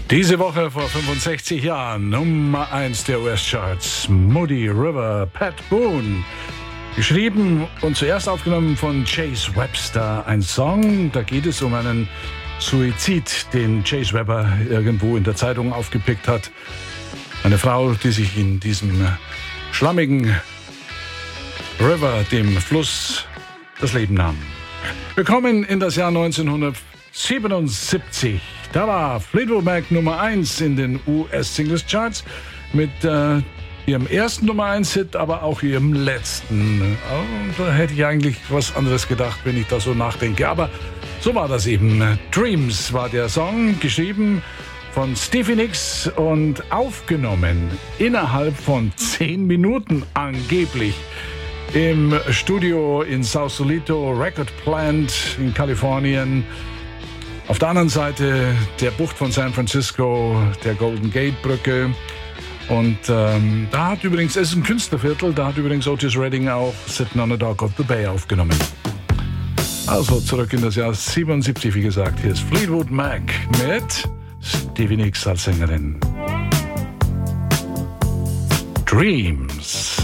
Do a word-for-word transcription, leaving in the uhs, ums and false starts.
Diese Woche vor fünfundsechzig Jahren Nummer eins der U S-Charts, Moody River, Pat Boone. Geschrieben und zuerst aufgenommen von Chase Webster. Ein Song, da geht es um einen Suizid, den Chase Webber irgendwo in der Zeitung aufgepickt hat. Eine Frau, die sich in diesem schlammigen River, dem Fluss, das Leben nahm. Wir kommen in das Jahr neunzehnhundertsiebenundsiebzig. Da war Fleetwood Mac Nummer eins in den U S-Singles-Charts mit äh, ihrem ersten Nummer eins Hit, aber auch ihrem letzten. Und da hätte ich eigentlich was anderes gedacht, wenn ich da so nachdenke. Aber so war das eben. Dreams war der Song, geschrieben von Stevie Nicks und aufgenommen innerhalb von zehn Minuten angeblich im Studio in Sausalito Record Plant in Kalifornien. Auf der anderen Seite der Bucht von San Francisco, der Golden Gate Brücke. Und ähm, da hat übrigens, es ist ein Künstlerviertel, da hat übrigens Otis Redding auch Sitting on a Dock of the Bay aufgenommen. Also zurück in das Jahr siebenundsiebzig, wie gesagt. Hier ist Fleetwood Mac mit Stevie Nicks als Sängerin. Dreams.